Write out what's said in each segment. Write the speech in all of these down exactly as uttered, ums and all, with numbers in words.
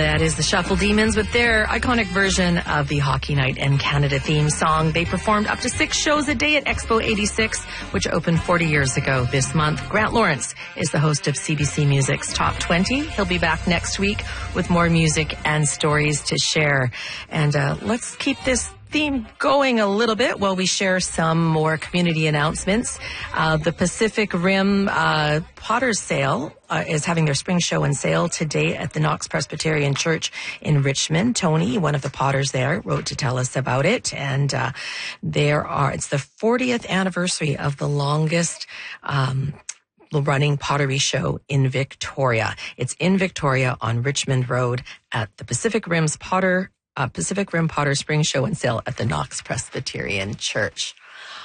That is the Shuffle Demons with their iconic version of the Hockey Night in Canada theme song. They performed up to six shows a day at Expo eighty-six, which opened forty years ago this month. Grant Lawrence is the host of C B C Music's Top twenty. He'll be back next week with more music and stories to share. And uh, let's keep this theme going a little bit while we share some more community announcements. Uh, the Pacific Rim uh, Potter's Sale uh, is having their spring show and sale today at the Knox Presbyterian Church in Richmond. Tony, one of the potters there, wrote to tell us about it. And uh, there are, it's the fortieth anniversary of the longest um running pottery show in Victoria. It's in Victoria on Richmond Road at the Pacific Rim's Potter Uh, Pacific Rim Potter Spring Show and Sale at the Knox Presbyterian Church.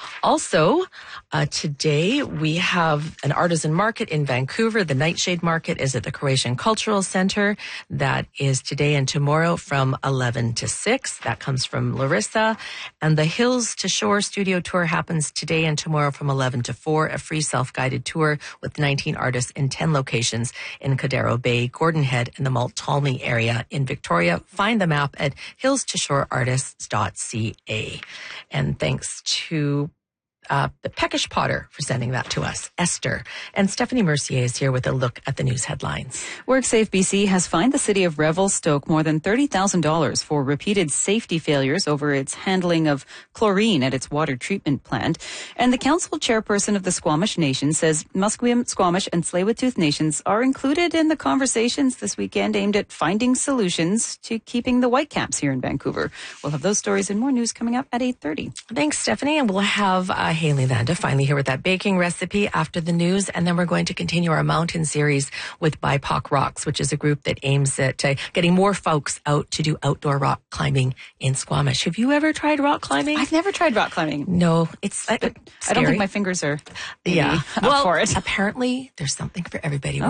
Also, uh, today we have an artisan market in Vancouver. The Nightshade Market is at the Croatian Cultural Center. That is today and tomorrow from eleven to six. That comes from Larissa. And the Hills to Shore Studio Tour happens today and tomorrow from eleven to four. A free self-guided tour with nineteen artists in ten locations in Codero Bay, Gordon Head, and the Multnomah area in Victoria. Find the map at hills to shore artists dot c a. And thanks to Uh, the Peckish Potter for sending that to us, Esther. And Stephanie Mercier is here with a look at the news headlines. WorkSafe B C has fined the city of Revelstoke more than thirty thousand dollars for repeated safety failures over its handling of chlorine at its water treatment plant. And the council chairperson of the Squamish Nation says Musqueam, Squamish, and Tsleil-Waututh nations are included in the conversations this weekend aimed at finding solutions to keeping the Whitecaps here in Vancouver. We'll have those stories and more news coming up at eight thirty. Thanks, Stephanie. And we'll have uh, Haley Landa finally here with that baking recipe after the news. And then we're going to continue our mountain series with B I P O C Rocks, which is a group that aims at uh, getting more folks out to do outdoor rock climbing in Squamish. Have you ever tried rock climbing? I've never tried rock climbing. No, it's uh, I don't think my fingers are yeah. up well, for it. Apparently, there's something for everybody.